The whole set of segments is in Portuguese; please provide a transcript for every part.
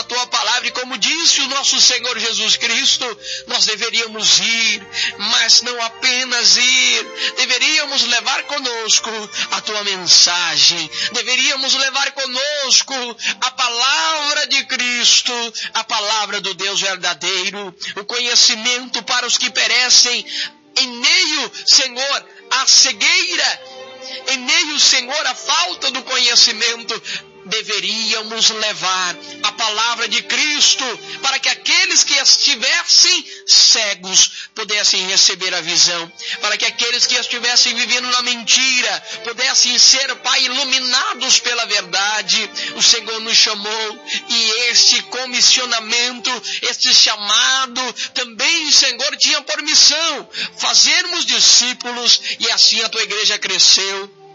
tua palavra, e como disse o nosso Senhor Jesus Cristo, nós deveríamos ir, mas não apenas ir, deveríamos levar conosco a tua mensagem, deveríamos levar conosco a palavra de Cristo, a palavra do Deus verdadeiro, o conhecimento para os que perecem, em meio, Senhor, à cegueira, em meio, Senhor, à falta do conhecimento. Deveríamos levar a palavra de Cristo para que aqueles que estivessem cegos pudessem receber a visão, para que aqueles que estivessem vivendo na mentira pudessem ser, Pai, iluminados pela verdade. O Senhor nos chamou, e este comissionamento, este chamado também, Senhor, tinha por missão fazermos discípulos, e assim a tua igreja cresceu.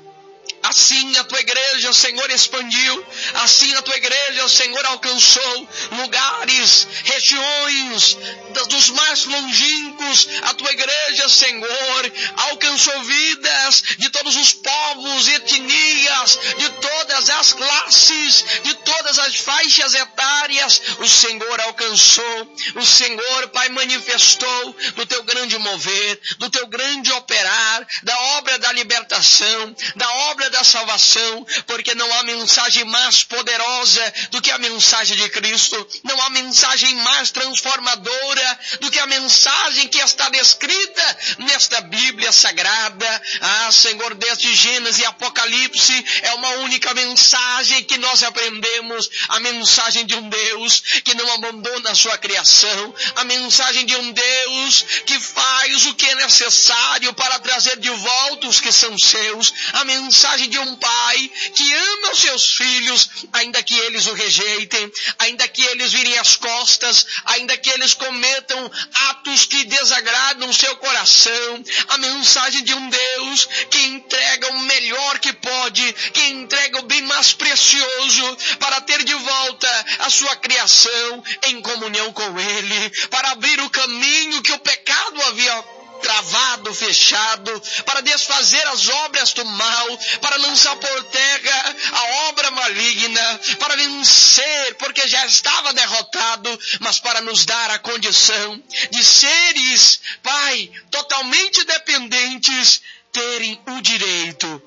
Assim a tua igreja, Senhor, expandiu. Assim a tua igreja, Senhor, alcançou lugares, regiões dos mais longínquos. A tua igreja, Senhor, alcançou vidas de todos os povos, etnias, de todas as classes, de todas as faixas etárias. O Senhor alcançou. O Senhor, Pai, manifestou do teu grande mover, do teu grande operar, da obra da libertação, da obra da salvação, porque não há mensagem mais poderosa do que a mensagem de Cristo, não há mensagem mais transformadora do que a mensagem que está descrita nesta Bíblia Sagrada. Senhor, desde Gênesis e Apocalipse, é uma única mensagem que nós aprendemos, a mensagem de um Deus que não abandona a sua criação, a mensagem de um Deus que faz o que é necessário para trazer de volta os que são seus, a mensagem de um pai que ama os seus filhos, ainda que eles o rejeitem, ainda que eles virem as costas, ainda que eles cometam atos que desagradam o seu coração. A mensagem de um Deus que entrega o melhor que pode, que entrega o bem mais precioso para ter de volta a sua criação em comunhão com Ele, para abrir o caminho que o pecado havia travado, fechado, para desfazer as obras do mal, para lançar por terra a obra maligna, para vencer, porque já estava derrotado, mas para nos dar a condição de seres, Pai, totalmente dependentes, terem o direito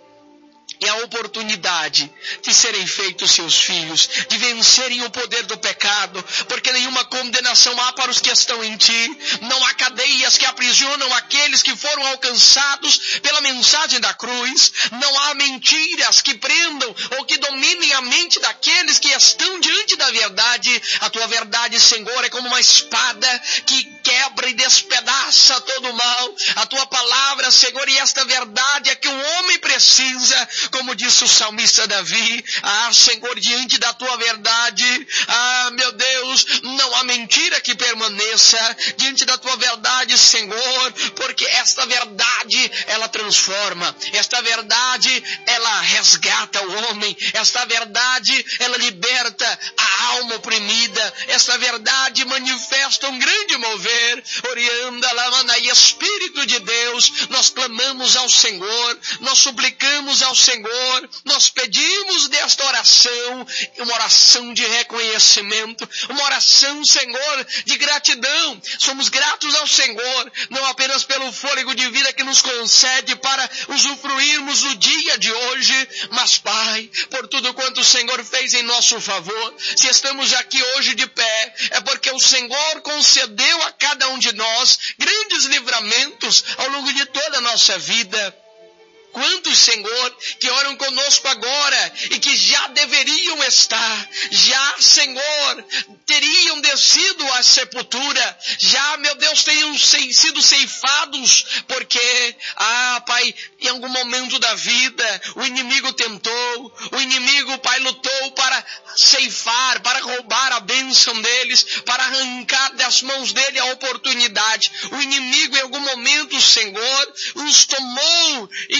e a oportunidade de serem feitos seus filhos, de vencerem o poder do pecado, porque nenhuma condenação há para os que estão em ti, não há cadeias que aprisionam aqueles que foram alcançados pela mensagem da cruz, não há mentiras que prendam ou que dominem a mente daqueles que estão diante da verdade. A tua verdade, Senhor, é como uma espada que quebra e despedaça todo o mal. A tua palavra, Senhor, e esta verdade é que o homem precisa, como disse o salmista Davi, Senhor, diante da tua verdade, meu Deus, não há mentira que permaneça diante da tua verdade, Senhor, porque esta verdade, ela transforma, esta verdade, ela resgata o homem, esta verdade, ela liberta a alma oprimida, esta verdade manifesta um grande mover, orianda, lamana, e Espírito de Deus, nós clamamos ao Senhor, nós suplicamos ao Senhor, nós pedimos desta oração, uma oração de reconhecimento, uma oração, Senhor, de gratidão. Somos gratos ao Senhor, não apenas pelo fôlego de vida que nos concede para usufruirmos o dia de hoje, mas, Pai, por tudo quanto o Senhor fez em nosso favor. Se estamos aqui hoje de pé, é porque o Senhor concedeu a cada um de nós grandes livramentos ao longo de toda a nossa vida. Quantos, Senhor, que oram conosco agora e que já deveriam estar, já, Senhor, teriam descido à sepultura, já, meu Deus, teriam sido ceifados, porque, Pai, em algum momento da vida, o inimigo tentou, o inimigo, Pai, lutou para ceifar, para roubar a bênção deles, para arrancar das mãos dele a oportunidade. O inimigo, em algum momento, Senhor, os tomou e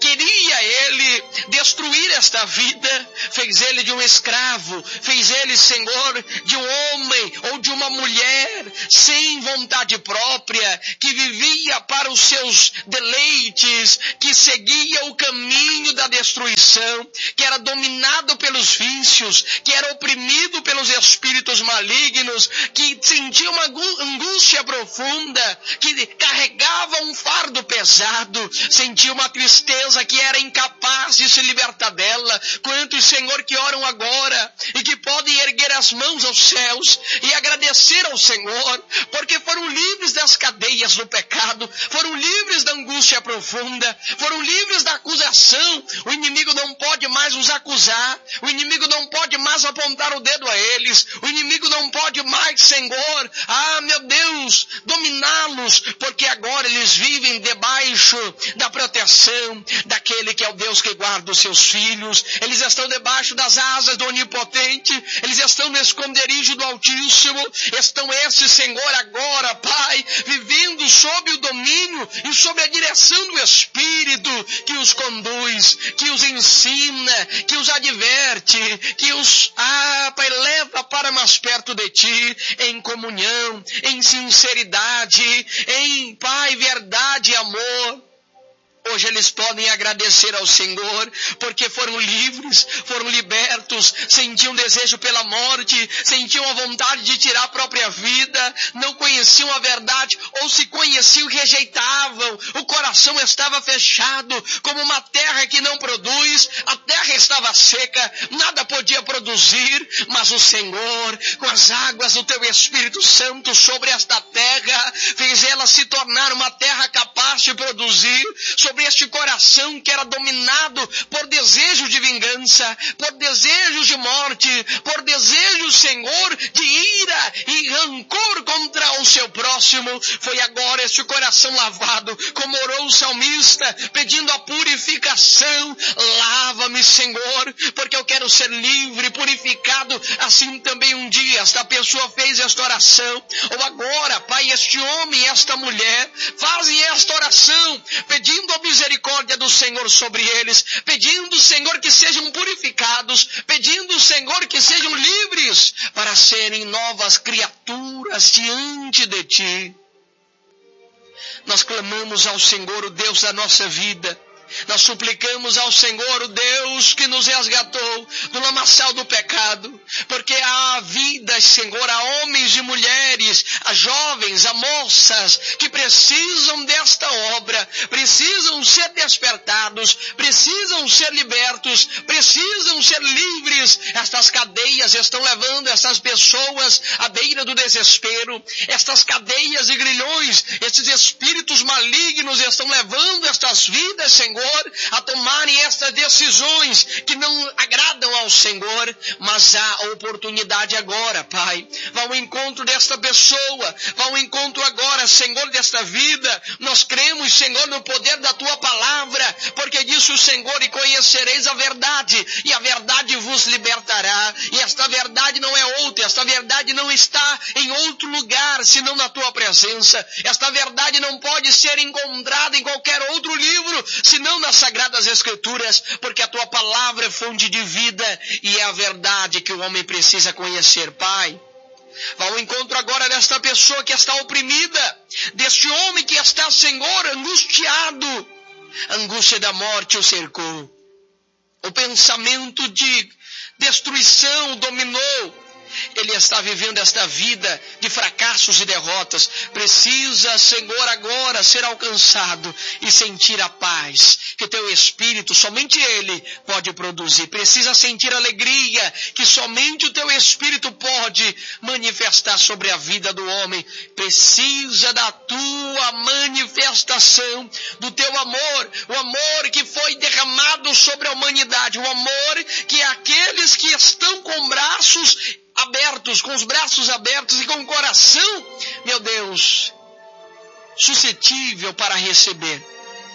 queria ele destruir esta vida, fez ele de um escravo, fez ele, Senhor, de um homem ou de uma mulher sem vontade própria, que vivia para os seus deleites, que seguia o caminho da destruição, que era dominado pelos vícios, que era oprimido pelos espíritos malignos, que sentia uma angústia profunda, que carregava um fardo pesado, sentia uma tristeza que era incapaz de se libertar dela. Quantos, Senhor, que oram agora e que podem erguer as mãos aos céus e agradecer ao Senhor, porque foram livres das cadeias do pecado, foram livres da angústia profunda, foram livres da acusação. O inimigo não pode mais os acusar, o inimigo não pode mais apontar o dedo a eles, o inimigo não pode mais, Senhor, meu Deus, dominá-los, porque agora eles vivem debaixo da proteção daquele que é o Deus que guarda os seus filhos. Eles estão debaixo das asas do Onipotente, eles estão no esconderijo do Altíssimo, estão esses, Senhor, agora, Pai, vivendo sob o domínio e sob a direção do Espírito que os conduz, que os ensina, que os adverte, que os, Pai, leva para mais perto de Ti, em comunhão, em sinceridade, em, Pai, verdade e amor. Hoje eles podem agradecer ao Senhor, porque foram livres, foram libertos, sentiam desejo pela morte, sentiam a vontade de tirar a própria vida, não conheciam a verdade, ou se conheciam, rejeitavam, o coração estava fechado, como uma terra que não produz, a terra estava seca, nada podia produzir, mas o Senhor, com as águas do Teu Espírito Santo sobre esta terra, fez ela se tornar uma terra capaz de produzir, sobre este coração que era dominado por desejos de vingança, por desejos de morte, por desejos, Senhor, de ira e rancor contra o seu próximo. Foi agora este coração lavado, como orou o salmista, pedindo a purificação. Lava-me, Senhor, porque eu quero ser livre, purificado. Assim também um dia esta pessoa fez esta oração, ou agora, Pai, este homem, esta mulher, fazem esta oração, pedindo a misericórdia do Senhor sobre eles, pedindo, Senhor, que sejam purificados, pedindo, Senhor, que sejam livres para serem novas criaturas diante de Ti. Nós clamamos ao Senhor, o Deus da nossa vida. Nós suplicamos ao Senhor, o Deus que nos resgatou do lamaçal do pecado, porque há vidas, Senhor, há homens e mulheres, há jovens, há moças que precisam desta obra, precisam ser despertados, precisam ser libertos, precisam ser livres. Estas cadeias estão levando essas pessoas à beira do desespero, estas cadeias e grilhões, esses espíritos malignos estão levando estas vidas, Senhor, a tomarem estas decisões que não agradam ao Senhor, mas há a oportunidade agora, Pai. Vá ao encontro desta pessoa, vá ao encontro agora, Senhor, desta vida. Nós cremos, Senhor, no poder da Tua palavra, porque disse o Senhor, e conhecereis a verdade, e a verdade vos libertará. E esta verdade não é outra, esta verdade não está em outro lugar, senão na Tua presença. Esta verdade não pode ser encontrada em qualquer outro livro, senão nas Sagradas Escrituras, porque a Tua palavra é fonte de vida e é a verdade que o homem precisa conhecer, Pai. Vá ao encontro agora desta pessoa que está oprimida, deste homem que está, Senhor, angustiado. A angústia da morte o cercou. O pensamento de destruição o dominou. Ele está vivendo esta vida de fracassos e derrotas. Precisa, Senhor, agora ser alcançado e sentir a paz que Teu Espírito, somente Ele, pode produzir. Precisa sentir alegria que somente o Teu Espírito pode manifestar sobre a vida do homem. Precisa da Tua manifestação, do Teu amor, o amor que foi derramado sobre a humanidade, o amor que aqueles que estão com braços abertos, com os braços abertos e com o coração, meu Deus, suscetível para receber,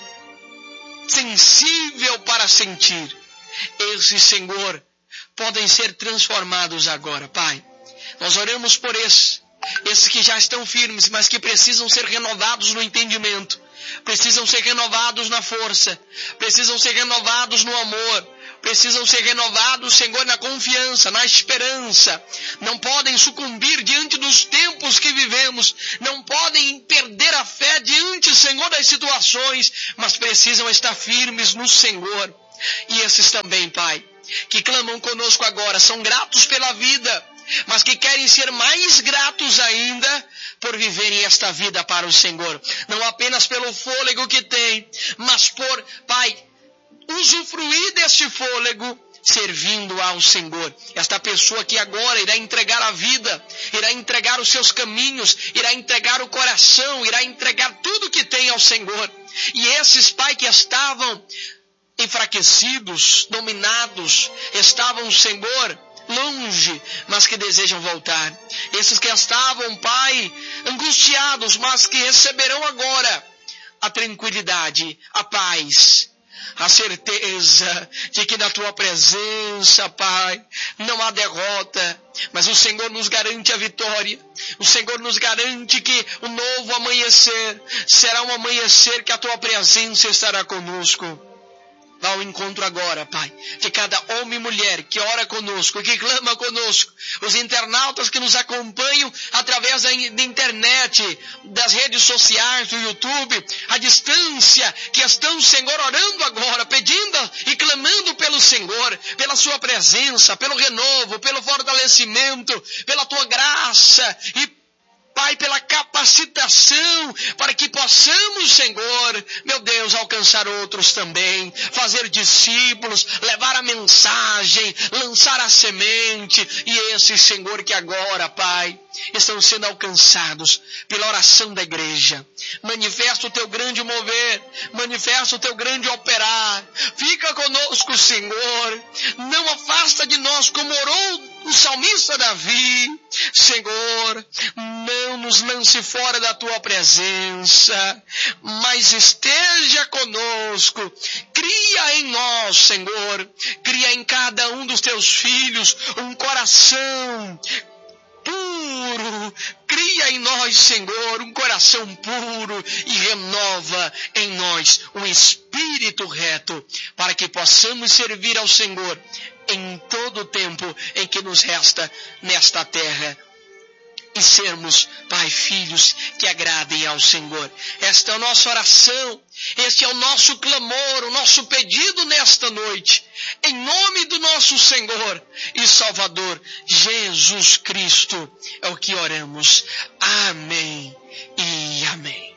sensível para sentir, esses, Senhor, podem ser transformados agora, Pai. Nós oramos por esses que já estão firmes, mas que precisam ser renovados no entendimento. precisam ser renovados na força, precisam ser renovados no amor, precisam ser renovados, Senhor, na confiança, na esperança. Não podem sucumbir diante dos tempos que vivemos, não podem perder a fé diante, Senhor, das situações, mas precisam estar firmes no Senhor. E esses também, Pai, que clamam conosco agora, são gratos pela vida, mas que querem ser mais gratos ainda por viverem esta vida para o Senhor. Não apenas pelo fôlego que tem, mas por, Pai, usufruir deste fôlego servindo ao Senhor. Esta pessoa que agora irá entregar a vida, irá entregar os seus caminhos, irá entregar o coração, irá entregar tudo que tem ao Senhor. E esses, Pai, que estavam enfraquecidos, dominados, estavam, Senhor, longe, mas que desejam voltar. Esses que estavam, Pai, angustiados, mas que receberão agora a tranquilidade, a paz, a certeza de que na Tua presença, Pai, não há derrota, mas o Senhor nos garante a vitória. O Senhor nos garante que o novo amanhecer será um amanhecer que a Tua presença estará conosco. Vá ao encontro agora, Pai, de cada homem e mulher que ora conosco, que clama conosco, os internautas que nos acompanham através da internet, das redes sociais, do YouTube, à distância, que estão, Senhor, orando agora, pedindo e clamando pelo Senhor, pela Sua presença, pelo renovo, pelo fortalecimento, pela Tua graça e, Pai, pela capacitação, para que possamos, Senhor, meu Deus, alcançar outros também, fazer discípulos, levar a mensagem, lançar a semente, e esses, Senhor, que agora, Pai, estão sendo alcançados pela oração da igreja. Manifesta o Teu grande mover, manifesta o Teu grande operar, fica conosco, Senhor, não afasta de nós como orou o salmista Davi. Senhor, não nos lance fora da Tua presença, mas esteja conosco. Cria em nós, Senhor, cria em cada um dos Teus filhos um coração puro. Cria em nós, Senhor, um coração puro e renova em nós um espírito reto, para que possamos servir ao Senhor em todo o tempo em que nos resta nesta terra, e sermos, Pai, filhos que agradem ao Senhor. Esta é a nossa oração, este é o nosso clamor, o nosso pedido nesta noite, em nome do nosso Senhor e Salvador Jesus Cristo, é o que oramos. Amém e amém.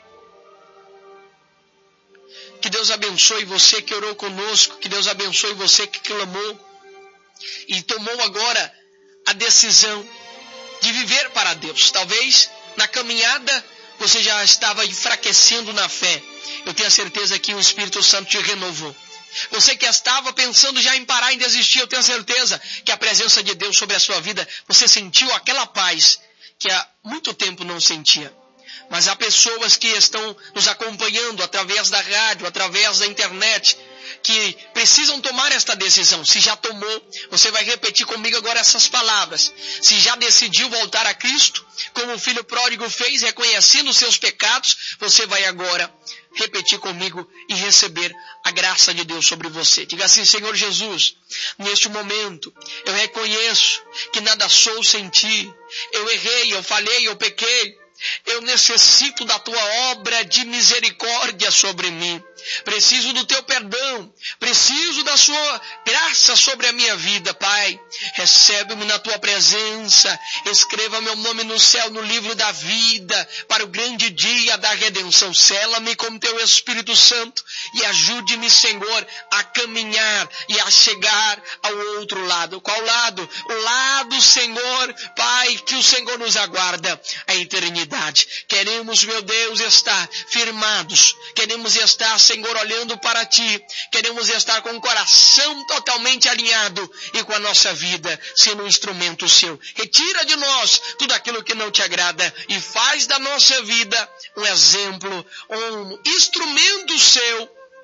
Que Deus abençoe você que orou conosco, que Deus abençoe você que clamou e tomou agora a decisão de viver para Deus. Talvez na caminhada você já estava enfraquecendo na fé. Eu tenho a certeza que o Espírito Santo te renovou. Você que estava pensando já em parar, em desistir, eu tenho a certeza que a presença de Deus sobre a sua vida, você sentiu aquela paz que há muito tempo não sentia. Mas há pessoas que estão nos acompanhando através da rádio, através da internet, que precisam tomar esta decisão. Se já tomou, você vai repetir comigo agora essas palavras. Se já decidiu voltar a Cristo, como o filho pródigo fez, reconhecendo os seus pecados, você vai agora repetir comigo e receber a graça de Deus sobre você. Diga assim: Senhor Jesus, neste momento eu reconheço que nada sou sem Ti. Eu errei, eu falhei, eu pequei. Eu necessito da Tua obra de misericórdia sobre mim. Preciso do Teu perdão. Preciso da Sua graça sobre a minha vida, Pai. Recebe-me na Tua presença. Escreva meu nome no céu, no livro da vida, para o grande dia da redenção. Sela-me com Teu Espírito Santo e ajude-me, Senhor, a caminhar e a chegar ao outro lado. Qual lado? O lado, Senhor, Pai, que o Senhor nos aguarda, a eternidade. Queremos, meu Deus, estar firmados. Queremos estar, Senhor, olhando para Ti. Queremos estar com o coração totalmente alinhado e com a nossa vida sendo um instrumento Seu. Retira de nós tudo aquilo que não Te agrada e faz da nossa vida um exemplo, um instrumento Seu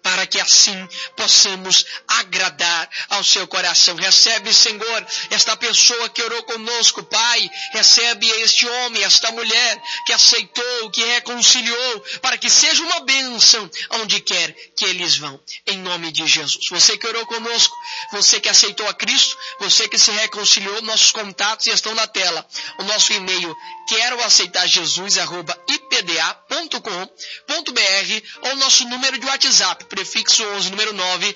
para que assim possamos agradar ao seu coração. Recebe, Senhor, esta pessoa que orou conosco, Pai. Recebe este homem, esta mulher que aceitou, que reconciliou, para que seja uma bênção onde quer que eles vão. Em nome de Jesus. Você que orou conosco, você que aceitou a Cristo, você que se reconciliou, nossos contatos estão na tela. O nosso e-mail, queroaceitarjesus@ipda.com.br, ou nosso número de WhatsApp, prefixo 11, número 9,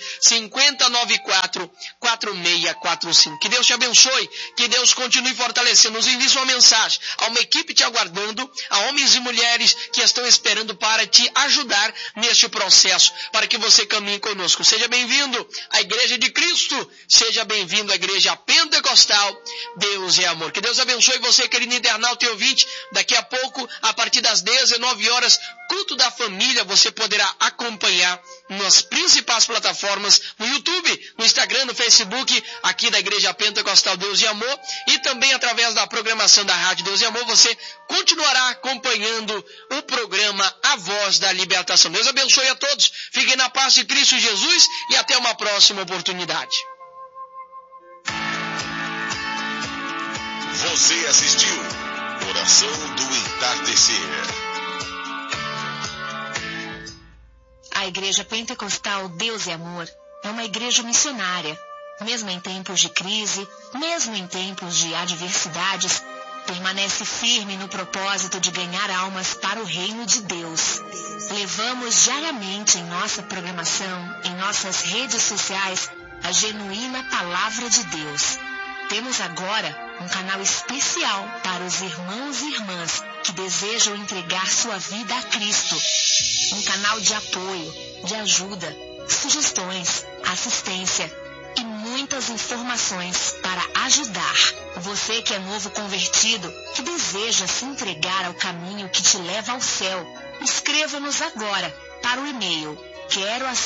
5094-4645. Que Deus te abençoe, que Deus continue fortalecendo. Nos envie sua mensagem. Há uma equipe te aguardando, há homens e mulheres que estão esperando para te ajudar neste processo, para que você caminhe conosco. Seja bem-vindo à Igreja de Cristo, seja bem-vindo à Igreja Pentecostal. Deus é amor. Que Deus abençoe você, querido internauta e ouvinte. Daqui a pouco, a partir das 19 horas, culto da família, você poderá acompanhar nas principais plataformas, no YouTube, no Instagram, no Facebook, aqui da Igreja Pentecostal Deus e Amor, e também através da programação da Rádio Deus e Amor, você continuará acompanhando o programa A Voz da Libertação. Deus abençoe a todos, fiquem na paz de Cristo Jesus e até uma próxima oportunidade. Você assistiu Oração do Entardecer. A Igreja Pentecostal Deus e Amor é uma igreja missionária. Mesmo em tempos de crise, mesmo em tempos de adversidades, permanece firme no propósito de ganhar almas para o reino de Deus. Levamos diariamente em nossa programação, em nossas redes sociais, a genuína Palavra de Deus. Temos agora um canal especial para os irmãos e irmãs que desejam entregar sua vida a Cristo. Um canal de apoio, de ajuda, sugestões, assistência e muitas informações para ajudar. Você que é novo convertido, que deseja se entregar ao caminho que te leva ao céu, escreva-nos agora para o e-mail queroaceitarjesus@ipda.com.br